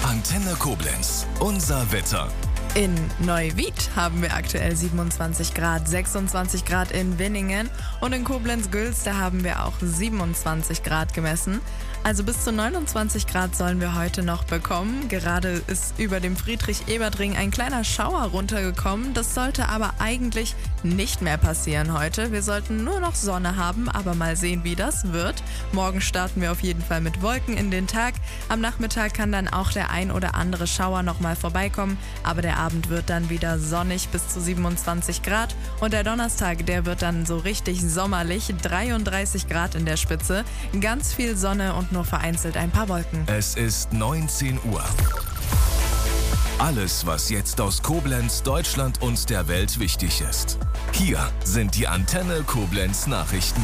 Antenne Koblenz, unser Wetter. In Neuwied haben wir aktuell 27 Grad, 26 Grad in Winningen und in Koblenz-Gülz, da haben wir auch 27 Grad gemessen. Also bis zu 29 Grad sollen wir heute noch bekommen. Gerade ist über dem Friedrich-Ebert-Ring ein kleiner Schauer runtergekommen. Das sollte aber eigentlich nicht mehr passieren heute. Wir sollten nur noch Sonne haben, aber mal sehen, wie das wird. Morgen starten wir auf jeden Fall mit Wolken in den Tag. Am Nachmittag kann dann auch der ein oder andere Schauer nochmal vorbeikommen, aber der Abend wird dann wieder sonnig bis zu 27 Grad und der Donnerstag, der wird dann so richtig sommerlich, 33 Grad in der Spitze, ganz viel Sonne und nur vereinzelt ein paar Wolken. Es ist 19 Uhr. Alles, was jetzt aus Koblenz, Deutschland und der Welt wichtig ist. Hier sind die Antenne Koblenz Nachrichten.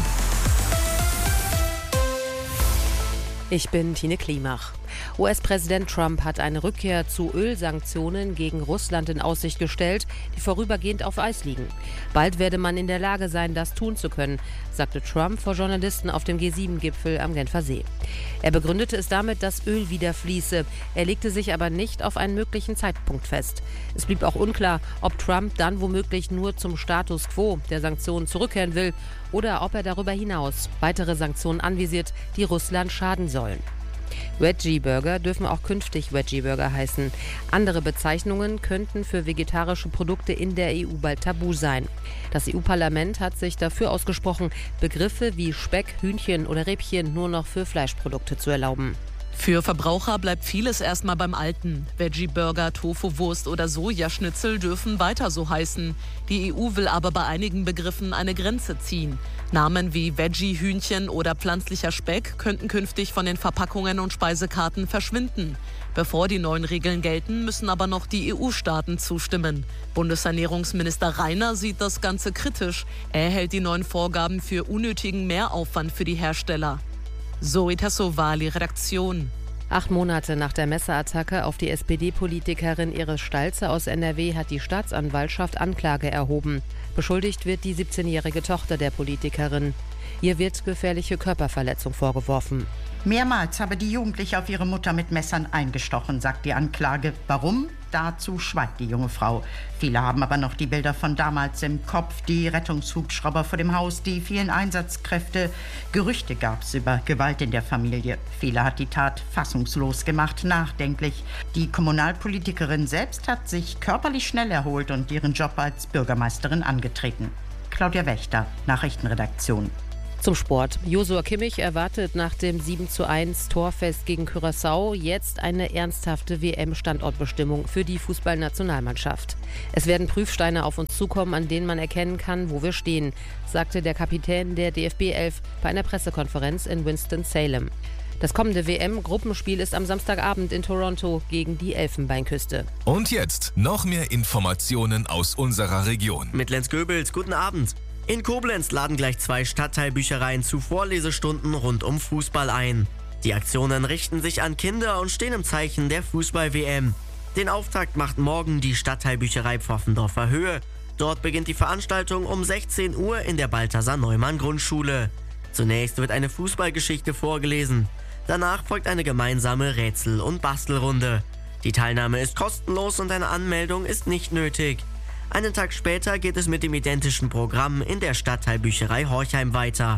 Ich bin Tine Klimach. US-Präsident Trump hat eine Rückkehr zu Ölsanktionen gegen Russland in Aussicht gestellt, die vorübergehend auf Eis liegen. Bald werde man in der Lage sein, das tun zu können, sagte Trump vor Journalisten auf dem G7-Gipfel am Genfer See. Er begründete es damit, dass Öl wieder fließe. Er legte sich aber nicht auf einen möglichen Zeitpunkt fest. Es blieb auch unklar, ob Trump dann womöglich nur zum Status quo der Sanktionen zurückkehren will oder ob er darüber hinaus weitere Sanktionen anvisiert, die Russland schaden sollen. Veggie-Burger dürfen auch künftig Veggie-Burger heißen. Andere Bezeichnungen könnten für vegetarische Produkte in der EU bald tabu sein. Das EU-Parlament hat sich dafür ausgesprochen, Begriffe wie Speck, Hühnchen oder Rippchen nur noch für Fleischprodukte zu erlauben. Für Verbraucher bleibt vieles erstmal beim Alten. Veggie-Burger, Tofu-Wurst oder Sojaschnitzel dürfen weiter so heißen. Die EU will aber bei einigen Begriffen eine Grenze ziehen. Namen wie Veggie-Hühnchen oder pflanzlicher Speck könnten künftig von den Verpackungen und Speisekarten verschwinden. Bevor die neuen Regeln gelten, müssen aber noch die EU-Staaten zustimmen. Bundesernährungsminister Rainer sieht das Ganze kritisch. Er hält die neuen Vorgaben für unnötigen Mehraufwand für die Hersteller. Zoe Tassovali, Redaktion. 8 Monate nach der Messerattacke auf die SPD-Politikerin Iris Stalze aus NRW hat die Staatsanwaltschaft Anklage erhoben. Beschuldigt wird die 17-jährige Tochter der Politikerin. Ihr wird gefährliche Körperverletzung vorgeworfen. Mehrmals habe die Jugendliche auf ihre Mutter mit Messern eingestochen, sagt die Anklage. Warum? Dazu schweigt die junge Frau. Viele haben aber noch die Bilder von damals im Kopf, die Rettungshubschrauber vor dem Haus, die vielen Einsatzkräfte. Gerüchte gab es über Gewalt in der Familie. Viele hat die Tat fassungslos gemacht, nachdenklich. Die Kommunalpolitikerin selbst hat sich körperlich schnell erholt und ihren Job als Bürgermeisterin angetreten. Claudia Wächter, Nachrichtenredaktion. Zum Sport. Joshua Kimmich erwartet nach dem 7:1 Torfest gegen Curaçao jetzt eine ernsthafte WM-Standortbestimmung für die Fußballnationalmannschaft. Es werden Prüfsteine auf uns zukommen, an denen man erkennen kann, wo wir stehen, sagte der Kapitän der DFB 11 bei einer Pressekonferenz in Winston-Salem. Das kommende WM-Gruppenspiel ist am Samstagabend in Toronto gegen die Elfenbeinküste. Und jetzt noch mehr Informationen aus unserer Region. Mit Lenz Goebels, guten Abend. In Koblenz laden gleich 2 Stadtteilbüchereien zu Vorlesestunden rund um Fußball ein. Die Aktionen richten sich an Kinder und stehen im Zeichen der Fußball-WM. Den Auftakt macht morgen die Stadtteilbücherei Pfaffendorfer Höhe. Dort beginnt die Veranstaltung um 16 Uhr in der Balthasar-Neumann-Grundschule. Zunächst wird eine Fußballgeschichte vorgelesen. Danach folgt eine gemeinsame Rätsel- und Bastelrunde. Die Teilnahme ist kostenlos und eine Anmeldung ist nicht nötig. Einen Tag später geht es mit dem identischen Programm in der Stadtteilbücherei Horchheim weiter.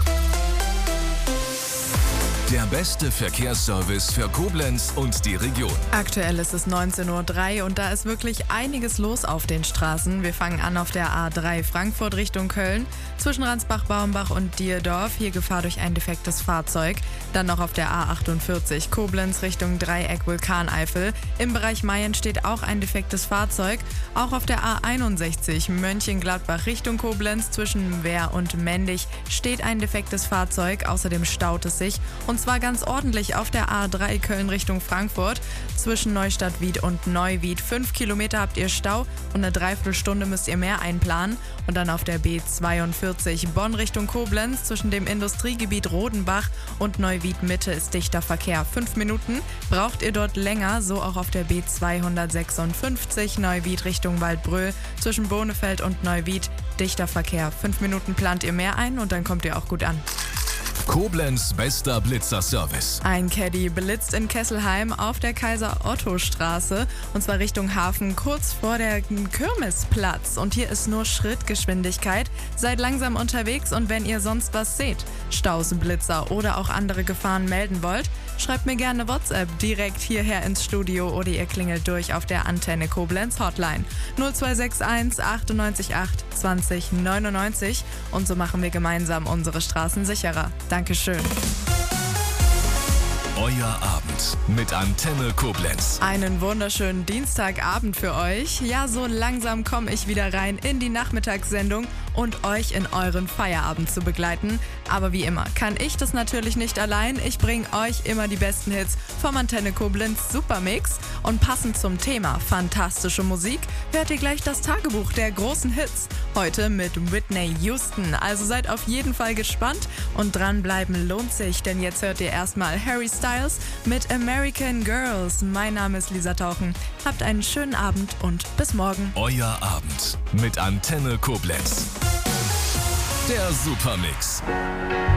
Der beste Verkehrsservice für Koblenz und die Region. Aktuell ist es 19:03 Uhr und da ist wirklich einiges los auf den Straßen. Wir fangen an auf der A3 Frankfurt Richtung Köln, zwischen Ransbach-Baumbach und Dierdorf. Hier Gefahr durch ein defektes Fahrzeug. Dann noch auf der A48 Koblenz Richtung Dreieck Vulkaneifel. Im Bereich Mayen steht auch ein defektes Fahrzeug. Auch auf der A61 Mönchengladbach Richtung Koblenz zwischen Wehr und Mendig steht ein defektes Fahrzeug. Außerdem staut es sich. Und zwar ganz ordentlich auf der A3 Köln Richtung Frankfurt. Zwischen Neustadt-Wied und Neuwied 5 Kilometer habt ihr Stau und eine Dreiviertelstunde müsst ihr mehr einplanen. Und dann auf der B42 Bonn Richtung Koblenz zwischen dem Industriegebiet Rodenbach und Neuwied Mitte ist dichter Verkehr. 5 Minuten braucht ihr dort länger, so auch auf der B256 Neuwied Richtung Waldbröl zwischen Bonefeld und Neuwied dichter Verkehr. 5 Minuten plant ihr mehr ein und dann kommt ihr auch gut an. Koblenz bester Blitzerservice. Ein Caddy blitzt in Kesselheim auf der Kaiser-Otto-Straße und zwar Richtung Hafen, kurz vor der Kirmesplatz. Und hier ist nur Schrittgeschwindigkeit. Seid langsam unterwegs und wenn ihr sonst was seht, Staus, Blitzer oder auch andere Gefahren melden wollt, schreibt mir gerne WhatsApp direkt hierher ins Studio oder ihr klingelt durch auf der Antenne Koblenz Hotline 0261 98 8 20 99 und so machen wir gemeinsam unsere Straßen sicherer. Dankeschön. Euer Abend mit Antenne Koblenz. Einen wunderschönen Dienstagabend für euch. Ja, so langsam komme ich wieder rein in die Nachmittagssendung und euch in euren Feierabend zu begleiten. Aber wie immer kann ich das natürlich nicht allein. Ich bringe euch immer die besten Hits vom Antenne Koblenz Supermix. Und passend zum Thema fantastische Musik hört ihr gleich das Tagebuch der großen Hits. Heute mit Whitney Houston. Also seid auf jeden Fall gespannt und dranbleiben lohnt sich, denn jetzt hört ihr erstmal Harry Styles mit American Girls. Mein Name ist Lisa Tauchen. Habt einen schönen Abend und bis morgen. Euer Abend mit Antenne Koblenz. Der Supermix.